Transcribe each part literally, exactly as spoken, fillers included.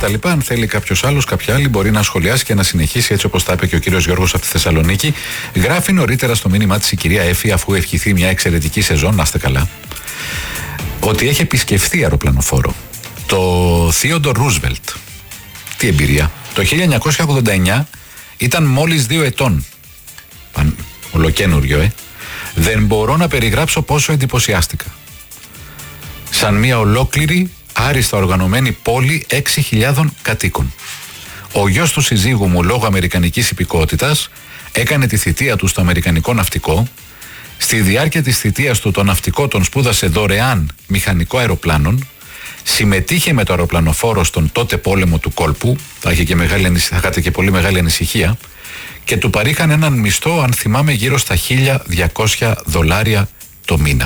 κτλ. Αν θέλει κάποιος άλλος, κάποια άλλη, μπορεί να σχολιάσει και να συνεχίσει έτσι όπως τα είπε και ο κύριος Γιώργος από τη Θεσσαλονίκη. Γράφει νωρίτερα στο μήνυμά της η κυρία Εφη, αφού ευχηθεί μια εξαιρετική σεζόν, να είστε καλά, ότι έχει επισκεφθεί αεροπλανοφόρο το Θείοντορ Ρούσβελτ. Τι εμπειρία. Το χίλια εννιακόσια ογδόντα εννιά ήταν μόλις δύο ετών. Παν, ολοκένουργιο, ε. Δεν μπορώ να περιγράψω πόσο εντυπωσιάστηκα. Σαν μια ολόκληρη, άριστα οργανωμένη πόλη έξι χιλιάδων κατοίκων. Ο γιος του συζύγου μου, λόγω αμερικανικής υπηκότητας, έκανε τη θητεία του στο αμερικανικό ναυτικό. Στη διάρκεια της θητείας του, το ναυτικό τον σπούδασε δωρεάν μηχανικό αεροπλάνων. Συμμετείχε με το αεροπλανοφόρο στον τότε πόλεμο του κόλπου. Θα είχε και, μεγάλη, θα είχατε και πολύ μεγάλη ανησυχία. Και του παρήχαν έναν μισθό, αν θυμάμαι, γύρω στα χίλια διακόσια δολάρια το μήνα.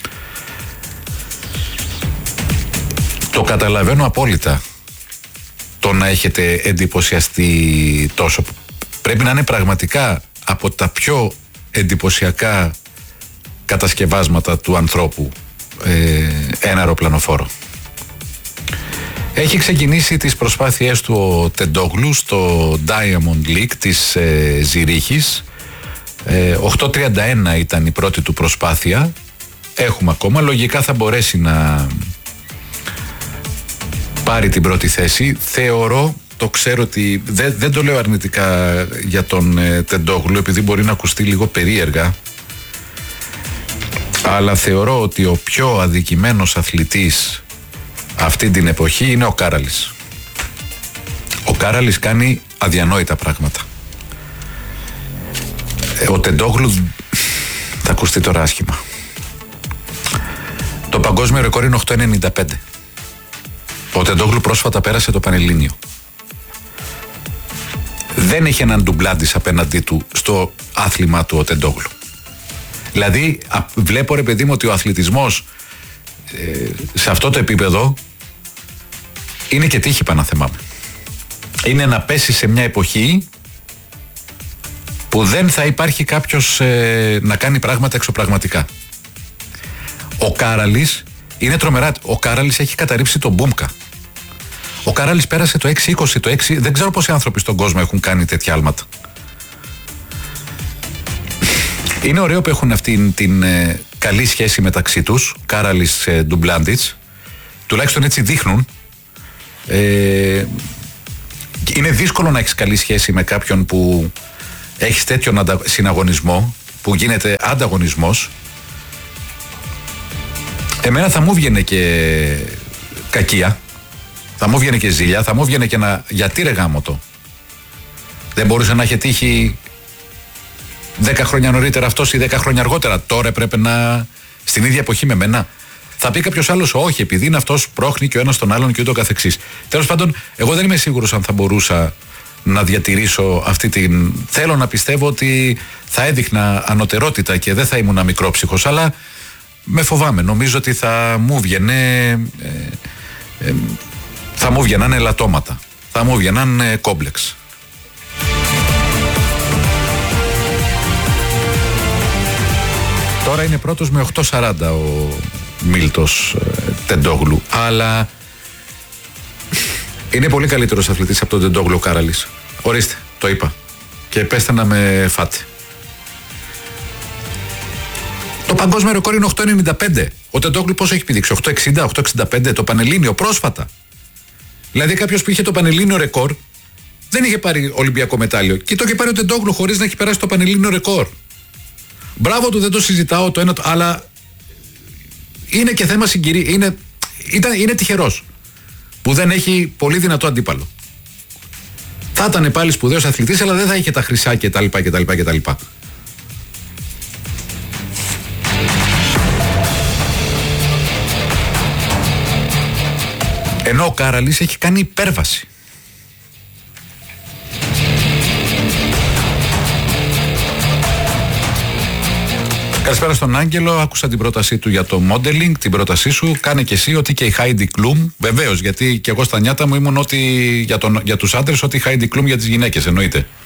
Το καταλαβαίνω απόλυτα το να έχετε εντυπωσιαστεί τόσο. Πρέπει να είναι πραγματικά από τα πιο εντυπωσιακά κατασκευάσματα του ανθρώπου ε, ένα αεροπλανοφόρο. Έχει ξεκινήσει τις προσπάθειές του ο Τεντόγλου στο Diamond League της ε, Ζηρίχης. ε, οκτώ τριάντα ένα ήταν η πρώτη του προσπάθεια. Έχουμε ακόμα, λογικά θα μπορέσει να πάρει την πρώτη θέση. Θεωρώ, το ξέρω ότι δεν, δεν το λέω αρνητικά για τον ε, Τεντόγλου, επειδή μπορεί να ακουστεί λίγο περίεργα, αλλά θεωρώ ότι ο πιο αδικημένος αθλητής αυτή την εποχή είναι ο Κάραλης. Ο Κάραλης κάνει αδιανόητα πράγματα. ε, Ο Τεντόγλου θα ακουστεί τώρα άσχημα. Το παγκόσμιο ρεκόρ είναι οκτώ ενενήντα πέντε. Ο Τεντόγλου πρόσφατα πέρασε το Πανελλήνιο. Δεν έχει έναν ντουμπλάντης απέναντί του στο άθλημα του ο Τεντόγλου. Δηλαδή α, βλέπω ρε παιδί μου ότι ο αθλητισμός ε, σε αυτό το επίπεδο είναι και τύχη, παναθεμάμαι. Είναι να πέσει σε μια εποχή που δεν θα υπάρχει κάποιος ε, να κάνει πράγματα εξωπραγματικά. Ο Κάραλης είναι τρομερά. Ο Κάραλης έχει καταρρύψει τον Μπούμκα. Ο Κάραλης πέρασε το έξι είκοσι, το έξι. Δεν ξέρω πόσοι άνθρωποι στον κόσμο έχουν κάνει τέτοια άλματα. Είναι ωραίο που έχουν αυτή την, την ε, καλή σχέση μεταξύ τους, Κάραλης ε, Ντουμπλάντιτς. Τουλάχιστον έτσι δείχνουν. Ε, είναι δύσκολο να έχεις καλή σχέση με κάποιον που έχεις τέτοιον αντα... συναγωνισμό, που γίνεται ανταγωνισμός. Εμένα θα μου βγαινε και κακία, θα μου βγαινε και ζήλια, θα μου βγαινε και ένα γιατί ρε γάμο το. Δεν μπορούσε να έχει τύχει δέκα χρόνια νωρίτερα αυτός ή δέκα χρόνια αργότερα. Τώρα έπρεπε να στην ίδια εποχή με μένα. Θα πει κάποιος άλλος όχι, επειδή είναι αυτός πρόχνει και ο ένας τον άλλον και ούτω καθεξής. Τέλος πάντων, εγώ δεν είμαι σίγουρος αν θα μπορούσα να διατηρήσω αυτή την. Θέλω να πιστεύω ότι θα έδειχνα ανωτερότητα και δεν θα ήμουν μικρόψυχος, αλλά με φοβάμαι. Νομίζω ότι θα μου βγαινε. Ε, ε, θα μου βγαιναν ελαττώματα. Θα μου βγαιναν ε, κόμπλεξ. Τώρα είναι πρώτος με οκτώ σαράντα ο Μίλτος ε, Τεντόγλου, αλλά είναι πολύ καλύτερος αθλητής από τον Τεντόγλου ο Κάραλης. Ορίστε, το είπα. Και πέστε να με φάτε. Το παγκόσμιο ρεκόρ είναι οκτώ ενενήντα πέντε. Ο Τεντόγλου πόσο έχει πηδήξει? οκτώ εξήντα, οκτώ εξήντα πέντε, το Πανελλήνιο πρόσφατα. Δηλαδή κάποιος που είχε το Πανελλήνιο ρεκόρ δεν είχε πάρει Ολυμπιακό μετάλλιο. Και το είχε πάρει ο Τεντόγλου χωρίς να έχει περάσει το Πανελλήνιο ρεκόρ. Μπράβο του, δεν το συζητάω το ένα, το, αλλά είναι και θέμα συγκυρία. Είναι, είναι τυχερός που δεν έχει πολύ δυνατό αντίπαλο. Θα ήταν πάλι σπουδαίος αθλητής, αλλά δεν θα είχε τα χρυσά κτλ. κτλ, κτλ. Ενώ ο Κάραλης έχει κάνει υπέρβαση. Καλησπέρα στον Άγγελο. Άκουσα την πρότασή του για το modeling, την πρότασή σου. Κάνε και εσύ ότι και η Heidi Klum. Βεβαίως, γιατί και εγώ στα νιάτα μου ήμουν ότι για, τον, για τους άντρες, ότι η Heidi Klum για τις γυναίκες, εννοείται.